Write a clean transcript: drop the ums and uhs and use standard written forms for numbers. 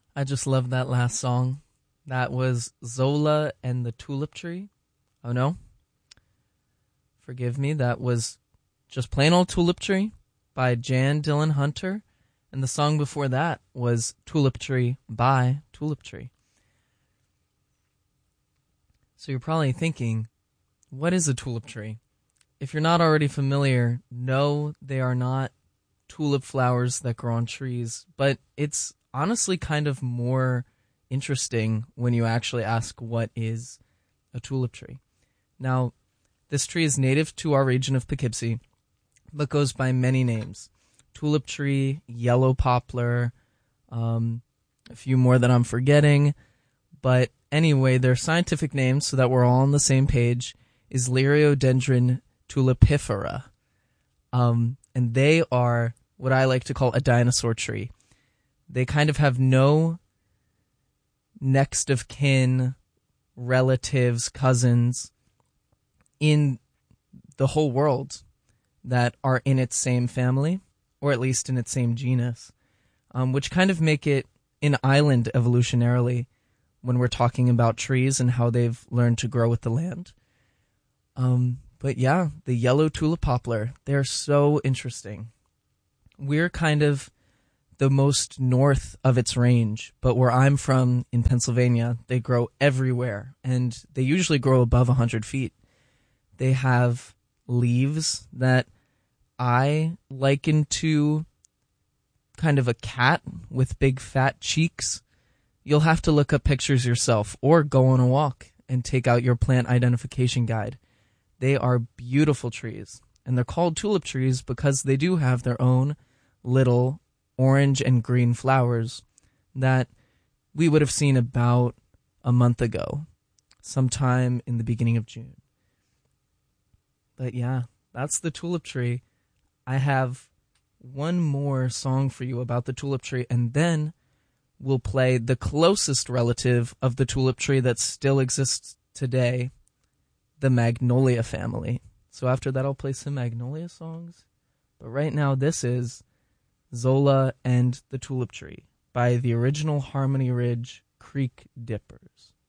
I just love that last song. That was Zola and the Tulip Tree. Oh no, forgive me. That was just plain old Tulip Tree by Jan Dylan Hunter. And the song before that was Tulip Tree by Tulip Tree. So you're probably thinking, what is a tulip tree? If you're not already familiar, no, they are not tulip flowers that grow on trees, but it's honestly kind of more interesting when you actually ask what is a tulip tree. Now, this tree is native to our region of Poughkeepsie, but goes by many names. Tulip tree, yellow poplar, a few more that I'm forgetting. But anyway, their scientific name, so that we're all on the same page, is Liriodendron tulipifera. And they are what I like to call a dinosaur tree. They kind of have no next of kin, relatives, cousins in the whole world that are in its same family, or at least in its same genus, which kind of make it an island evolutionarily when we're talking about trees and how they've learned to grow with the land. But yeah, the yellow tulip poplar, they're so interesting. We're kind of the most north of its range, but where I'm from in Pennsylvania, they grow everywhere, and they usually grow above 100 feet. They have leaves that I liken to kind of a cat with big fat cheeks. You'll have to look up pictures yourself or go on a walk and take out your plant identification guide. They are beautiful trees, and they're called tulip trees because they do have their own little orange and green flowers that we would have seen about a month ago, sometime in the beginning of June. But yeah, that's the tulip tree. I have one more song for you about the tulip tree, and then we'll play the closest relative of the tulip tree that still exists today, the Magnolia family. So after that, I'll play some Magnolia songs. But right now, this is Zola and the Tulip Tree by the original Harmony Ridge Creek Dippers.